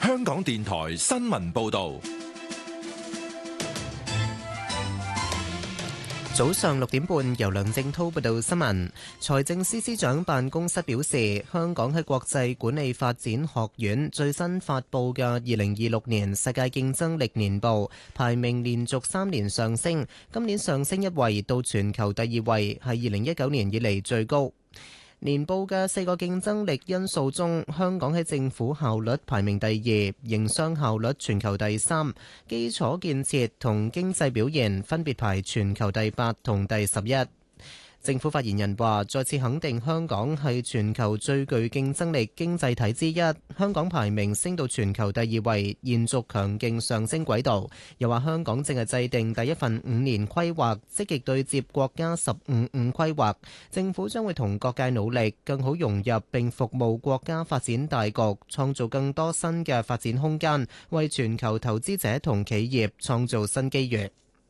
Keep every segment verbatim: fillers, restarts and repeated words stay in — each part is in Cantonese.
香港電台新聞報道。 早上六點半，由梁正滔報道新聞。財政司司長辦公室表示，香港喺國際管理發展學院最新發布嘅二零二六年世界競爭力年報，排名連續三年上升，今年上升一位到全球第二位，係二零一九年以嚟最高。年報嘅四個競爭力因素中，香港喺政府效率排名第二，營商效率全球第三，基礎建設同經濟表現分別排全球第八同第十一。政府發言人話，再次肯定香港係全球最具競爭力經濟體之一，香港排名升到全球第二位，延續強勁上升軌道。又話香港正係制定第一份五年規劃，積極對接國家十五五規劃，政府將會同各界努力，更好融入並服務國家發展大局，創造更多新嘅發展空間，為全球投資者同企業創造新機遇。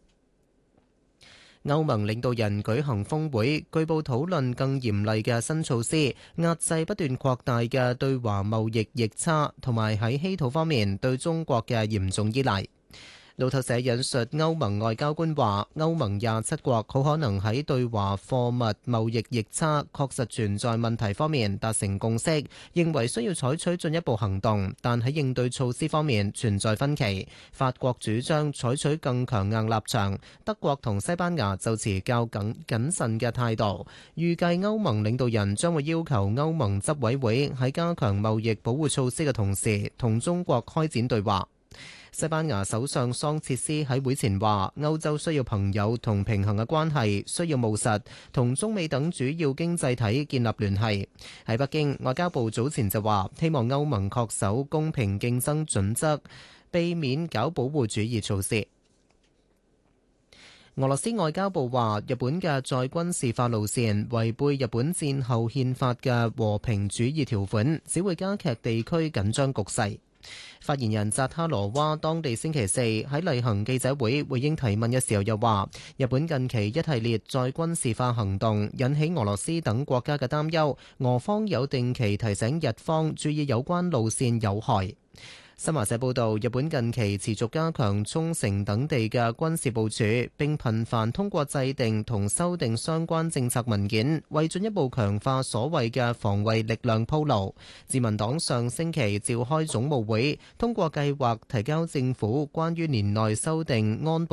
歐盟領導人舉行峰會，據報討論更嚴厲嘅新措施，壓制不斷擴大嘅對華貿易逆差，同埋喺稀土方面對中國嘅嚴重依賴。路透社引述歐盟外交官話，歐盟廿七國好可能喺對華貨物貿易逆差確實存在問題方面達成共識，認為需要採取進一步行動，但喺應對措施方面存在分歧。法國主張採取更強硬立場，德國同西班牙就持較謹謹慎嘅態度。預計歐盟領導人將會要求歐盟執委會喺加強貿易保護措施嘅同時，同中國開展對話。西班牙首相桑切斯喺會前話，歐洲需要朋友同平衡嘅關係，需要務實，同中美等主要經濟體建立聯繫。喺北京，外交部早前就話，希望歐盟恪守公平競爭準則，避免搞保護主義措施。俄羅斯外交部話，日本嘅再軍事化路線違背日本戰後憲法嘅和平主義條款，只會加劇地區緊張局勢。發言人扎哈羅娃當地星期四喺例行記者會回應提問嘅時候又話，日本近期一系列再軍事化行動引起俄羅斯等國家嘅擔憂，俄方有定期提醒日方注意有關路線有害。新華社報道，日本近期持續加強沖繩等地嘅軍事部署，並頻繁通過制定同修訂相關政策文件，為進一步強化所謂嘅防衛力量鋪路。自民黨上星期召開總務會，通過計劃提交政府關於年內修訂安保